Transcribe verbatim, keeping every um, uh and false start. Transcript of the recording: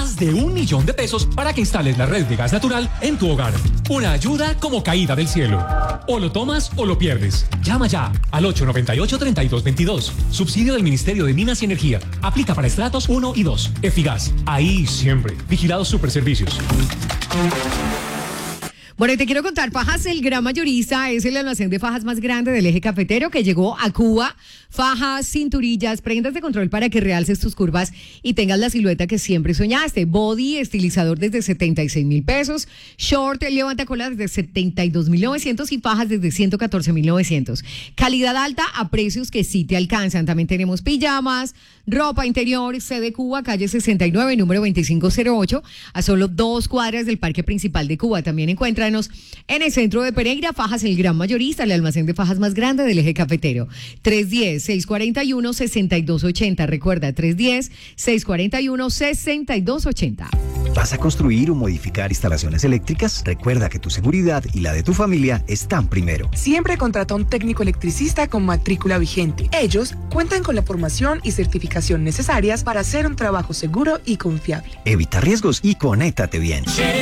más de un millón de pesos para que instales la red de gas natural en tu hogar. Una ayuda como caída del cielo. O lo tomas o lo pierdes. Llama ya al ocho noventa y ocho, treinta y dos veintidós. Subsidio del Ministerio de Minas y Energía. Aplica para estratos uno y dos. Efigas. Ahí siempre. Vigilados Superservicios. Bueno, y te quiero contar, Fajas El Gran Mayorista es el almacén de fajas más grande del eje cafetero que llegó a Cuba. Fajas, cinturillas, prendas de control para que realces tus curvas y tengas la silueta que siempre soñaste. Body, estilizador desde setenta y seis mil pesos. Short, levantacolas desde setenta y dos mil novecientos y fajas desde ciento catorce mil novecientos. Calidad alta a precios que sí te alcanzan. También tenemos pijamas, ropa interior, sede Cuba, calle sesenta y nueve, número veinticinco cero ocho, a solo dos cuadras del Parque Principal de Cuba. También encuéntranos en el centro de Pereira. Fajas El Gran Mayorista, el almacén de fajas más grande del eje cafetero. tres uno cero, seis cuatro uno, seis dos ocho cero. Recuerda, tres uno cero, seis cuatro uno, seis dos ocho cero. ¿Vas a construir o modificar instalaciones eléctricas? Recuerda que tu seguridad y la de tu familia están primero. Siempre contrata un técnico electricista con matrícula vigente. Ellos cuentan con la formación y certificación necesarias para hacer un trabajo seguro y confiable. Evita riesgos y conéctate bien.